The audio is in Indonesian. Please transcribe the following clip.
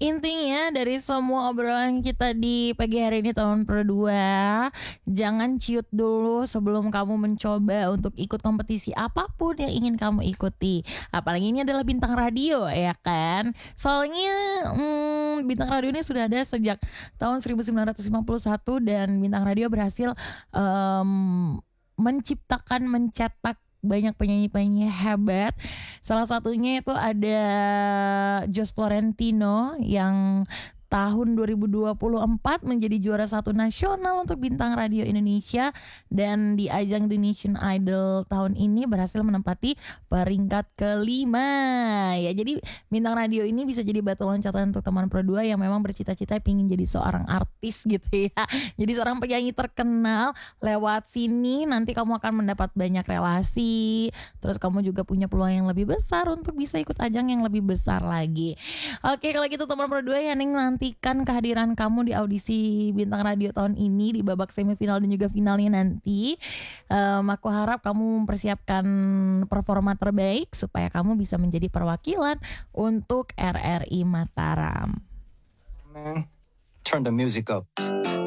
intinya dari semua obrolan kita di pagi hari ini tahun Pro 2, jangan ciut dulu sebelum kamu mencoba untuk ikut kompetisi apapun yang ingin kamu ikuti. Apalagi ini adalah bintang radio ya kan. Soalnya bintang radio ini sudah ada sejak tahun 1951 dan bintang radio berhasil mencetak banyak penyanyi-penyanyi hebat. Salah satunya itu ada Jos Florentino yang tahun 2024 menjadi juara 1 nasional untuk bintang radio Indonesia, dan di ajang Indonesian Idol tahun ini berhasil menempati peringkat kelima. Ya, jadi bintang radio ini bisa jadi batu loncatan untuk teman Pro 2 yang memang bercita-cita ingin jadi seorang artis gitu ya. Jadi seorang penyanyi terkenal. Lewat sini nanti kamu akan mendapat banyak relasi, terus kamu juga punya peluang yang lebih besar untuk bisa ikut ajang yang lebih besar lagi. Oke, kalau gitu teman Pro 2 ya, Ning nantikan kehadiran kamu di audisi bintang radio tahun ini di babak semifinal dan juga finalnya nanti. Aku harap kamu mempersiapkan performa terbaik supaya kamu bisa menjadi perwakilan untuk RRI Mataram. Man, turn the music up.